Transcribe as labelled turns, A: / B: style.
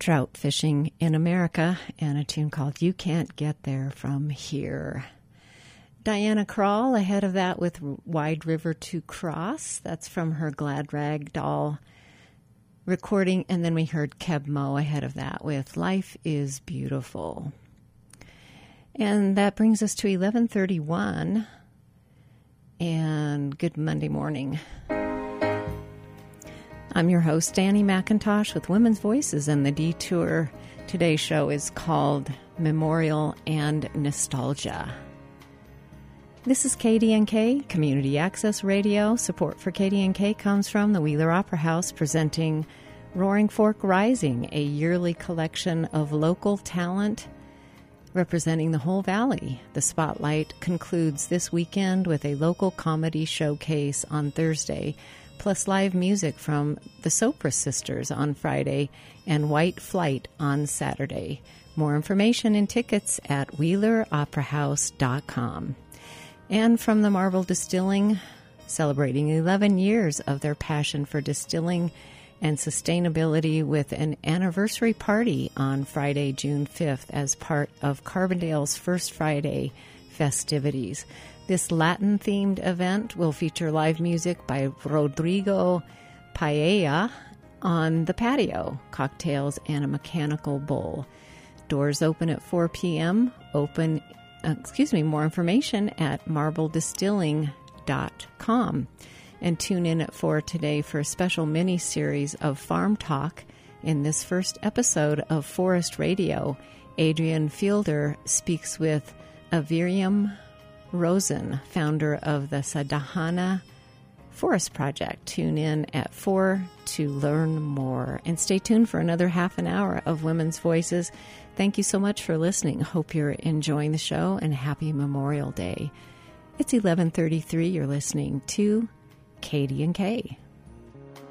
A: trout fishing in America, and a tune called You Can't Get There From Here. Diana Krall ahead of that with Wide River to Cross. That's from her Glad Rag Doll recording. And then we heard Keb Mo ahead of that with Life is Beautiful. And that brings us to 11:31. And good Monday morning. I'm your host, Danny McIntosh with Women's Voices, and the Detour. Today's show is called Memorial and Nostalgia. This is KDNK, Community Access Radio. Support for KDNK comes from the Wheeler Opera House, presenting Roaring Fork Rising, a yearly collection of local talent representing the whole valley. The spotlight concludes this weekend with a local comedy showcase on Thursday, plus live music from the Sopra Sisters on Friday and White Flight on Saturday. More information and tickets at WheelerOperaHouse.com. And from the Marble Distilling, celebrating 11 years of their passion for distilling and sustainability with an anniversary party on Friday, June 5th as part of Carbondale's First Friday festivities. This Latin-themed event will feature live music by Rodrigo Paella on the patio, cocktails, and a mechanical bull. Doors open at 4 p.m. More information at marbledistilling.com. And tune in at 4 today for a special mini-series of Farm Talk. In this first episode of Forest Radio, Adrian Fielder speaks with Aviriam Rosen, founder of the Sadhana Forest Project. Tune in at 4 to learn more. And stay tuned for another half an hour of Women's Voices. Thank you so much for listening. Hope you're enjoying the show, and happy Memorial Day. It's 11:33. You're listening to KDNK.